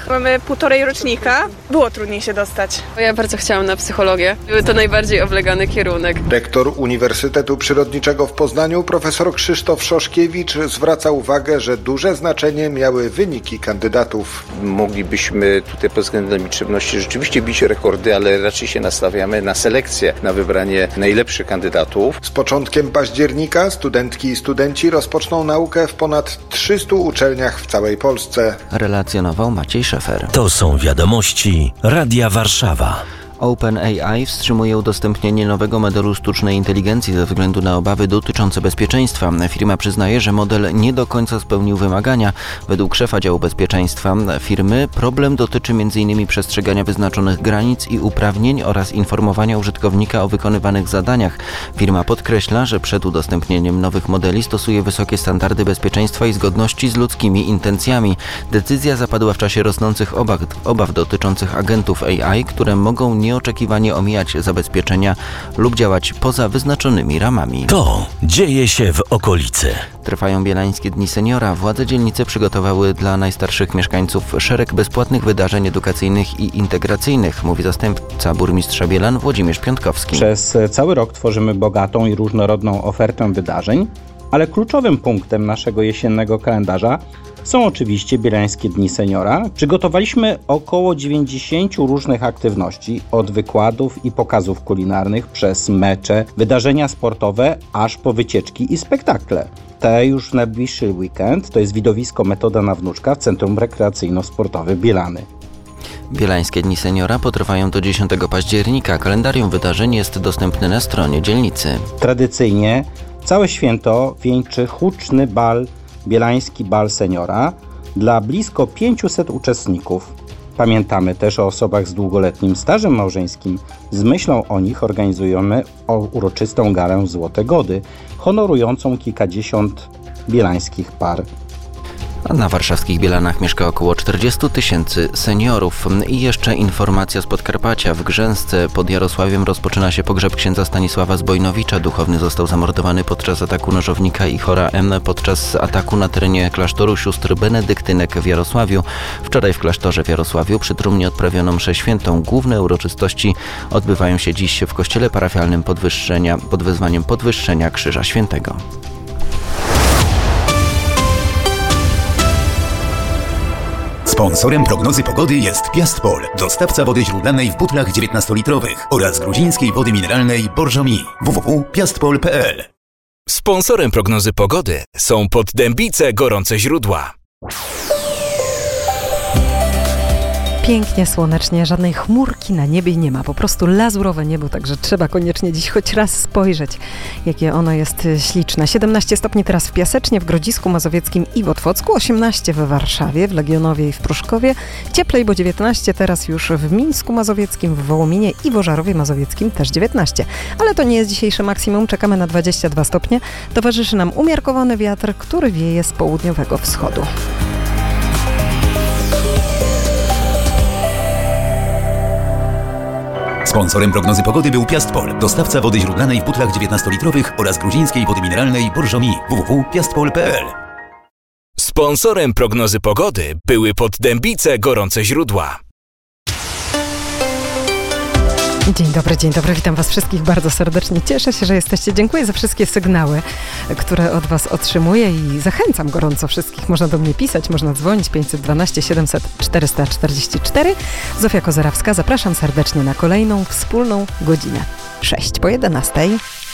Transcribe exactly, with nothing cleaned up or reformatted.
Mamy półtorej rocznika. Było trudniej się dostać. Ja bardzo chciałam na psychologię. Był to najbardziej oblegany kierunek. Rektor Uniwersytetu Przyrodniczego w Poznaniu, profesor Krzysztof Szoszkiewicz, zwraca uwagę, że duże znaczenie miały wyniki kandydatów. Moglibyśmy tutaj pod względem liczebności rzeczywiście bić rekordy, ale raczej się nastawiamy na selekcję, na wybranie najlepszych kandydatów. Z początkiem października studentki i studenci rozpoczną naukę w ponad trzystu uczelniach w całej Polsce. Relacjonował Maciej Szefer. To są wiadomości Radia Warszawa. OpenAI wstrzymuje udostępnienie nowego modelu sztucznej inteligencji ze względu na obawy dotyczące bezpieczeństwa. Firma przyznaje, że model nie do końca spełnił wymagania. Według szefa działu bezpieczeństwa firmy problem dotyczy m in przestrzegania wyznaczonych granic i uprawnień oraz informowania użytkownika o wykonywanych zadaniach. Firma podkreśla, że przed udostępnieniem nowych modeli stosuje wysokie standardy bezpieczeństwa i zgodności z ludzkimi intencjami. Decyzja zapadła w czasie rosnących obaw, obaw dotyczących agentów A I, które mogą nie nieoczekiwanie omijać zabezpieczenia lub działać poza wyznaczonymi ramami. To dzieje się w okolicy. Trwają Bielańskie Dni Seniora. Władze dzielnicy przygotowały dla najstarszych mieszkańców szereg bezpłatnych wydarzeń edukacyjnych i integracyjnych, mówi zastępca burmistrza Bielan Włodzimierz Piątkowski. Przez cały rok tworzymy bogatą i różnorodną ofertę wydarzeń, ale kluczowym punktem naszego jesiennego kalendarza są oczywiście Bielańskie Dni Seniora. Przygotowaliśmy około dziewięćdziesiąt różnych aktywności, od wykładów i pokazów kulinarnych, przez mecze, wydarzenia sportowe, aż po wycieczki i spektakle. Te już w najbliższy weekend to jest widowisko Metoda na Wnuczka w Centrum Rekreacyjno-Sportowe Bielany. Bielańskie Dni Seniora potrwają do dziesiątego października. Kalendarium wydarzeń jest dostępny na stronie dzielnicy. Tradycyjnie całe święto wieńczy huczny bal Bielański Bal Seniora dla blisko pięciuset uczestników. Pamiętamy też o osobach z długoletnim stażem małżeńskim. Z myślą o nich organizujemy uroczystą galę Złote Gody, honorującą kilkadziesiąt bielańskich par. A na warszawskich Bielanach mieszka około czterdzieści tysięcy seniorów. I jeszcze informacja z Podkarpacia. W Grzęsce pod Jarosławiem rozpoczyna się pogrzeb księdza Stanisława Zbojnowicza. Duchowny został zamordowany podczas ataku nożownika i chora M podczas ataku na terenie klasztoru sióstr benedyktynek w Jarosławiu. Wczoraj w klasztorze w Jarosławiu przy trumnie odprawiono mszę świętą. Główne uroczystości odbywają się dziś w kościele parafialnym podwyższenia, pod wezwaniem podwyższenia Krzyża Świętego. Sponsorem prognozy pogody jest Piastpol, dostawca wody źródlanej w butlach dziewiętnastolitrowych oraz gruzińskiej wody mineralnej Borżomi. w w w kropka piastpol kropka p l. Sponsorem prognozy pogody są Poddębice Gorące Źródła. Pięknie, słonecznie, żadnej chmurki na niebie nie ma, po prostu lazurowe niebo, także trzeba koniecznie dziś choć raz spojrzeć, jakie ono jest śliczne. siedemnaście stopni teraz w Piasecznie, w Grodzisku Mazowieckim i w Otwocku, osiemnaście we Warszawie, w Legionowie i w Pruszkowie, cieplej, bo dziewiętnaście teraz już w Mińsku Mazowieckim, w Wołominie i w Ożarowie Mazowieckim też dziewiętnaście. Ale to nie jest dzisiejsze maksimum, czekamy na dwadzieścia dwa stopnie, towarzyszy nam umiarkowany wiatr, który wieje z południowego wschodu. Sponsorem prognozy pogody był Piastpol, dostawca wody źródlanej w butlach dziewiętnastolitrowych oraz gruzińskiej wody mineralnej Borżomi. w w w kropka piastpol kropka p l. Sponsorem prognozy pogody były Poddębice Gorące Źródła. Dzień dobry, dzień dobry, witam Was wszystkich bardzo serdecznie. Cieszę się, że jesteście. Dziękuję za wszystkie sygnały, które od Was otrzymuję i zachęcam gorąco wszystkich. Można do mnie pisać, można dzwonić pięćset dwanaście siedemset czterysta czterdzieści cztery. Zofia Kozerawska, zapraszam serdecznie na kolejną wspólną godzinę. sześć po jedenastej.